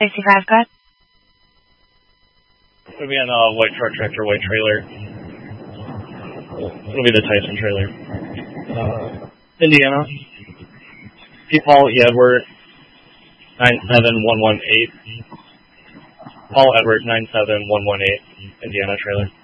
65 cut. It'll be on a white truck tractor, white trailer. It'll be the Tyson trailer. Indiana. Paul E. Edward, 97118. Paul Edward, 97118, Indiana trailer.